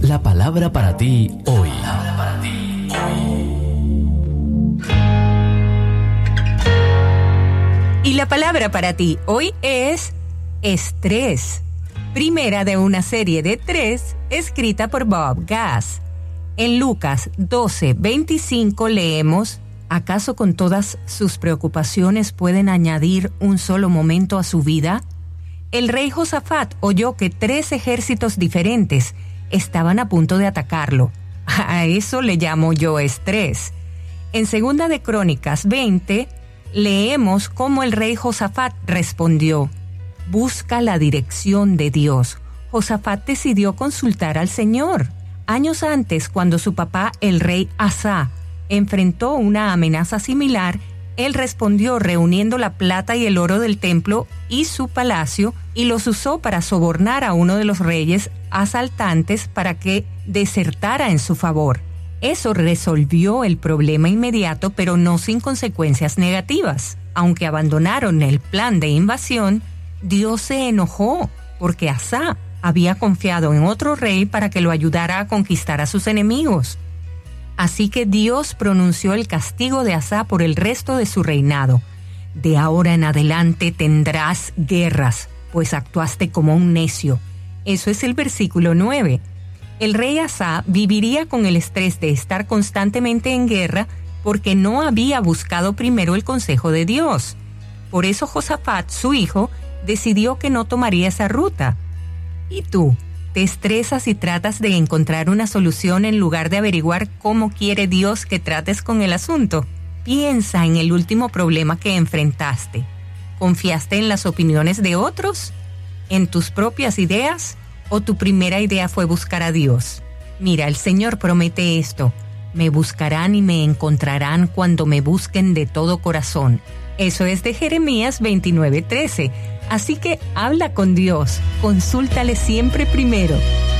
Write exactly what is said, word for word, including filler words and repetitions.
La palabra para ti hoy. La palabra para ti hoy. Y la palabra para ti hoy es estrés. Primera de una serie de tres escrita por Bob Gass. En Lucas doce veinticinco leemos: ¿acaso con todas sus preocupaciones pueden añadir un solo momento a su vida? El rey Josafat oyó que tres ejércitos diferentes estaban a punto de atacarlo. A eso le llamo yo estrés. En Segunda de Crónicas veinte, leemos cómo el rey Josafat respondió: busca la dirección de Dios. Josafat decidió consultar al Señor. Años antes, cuando su papá, el rey Asa, enfrentó una amenaza similar, él respondió reuniendo la plata y el oro del templo y su palacio y los usó para sobornar a uno de los reyes asaltantes para que desertara en su favor. Eso resolvió el problema inmediato, pero no sin consecuencias negativas. Aunque abandonaron el plan de invasión, Dios se enojó porque Asa había confiado en otro rey para que lo ayudara a conquistar a sus enemigos. Así que Dios pronunció el castigo de Asa por el resto de su reinado. De ahora en adelante tendrás guerras, pues actuaste como un necio. Eso es el versículo nueve. El rey Asa viviría con el estrés de estar constantemente en guerra porque no había buscado primero el consejo de Dios. Por eso Josafat, su hijo, decidió que no tomaría esa ruta. ¿Y tú? ¿Te estresas y tratas de encontrar una solución en lugar de averiguar cómo quiere Dios que trates con el asunto? Piensa en el último problema que enfrentaste. ¿Confiaste en las opiniones de otros? ¿En tus propias ideas? ¿O tu primera idea fue buscar a Dios? Mira, el Señor promete esto: me buscarán y me encontrarán cuando me busquen de todo corazón. Eso es de Jeremías veintinueve trece. Así que habla con Dios, consúltale siempre primero.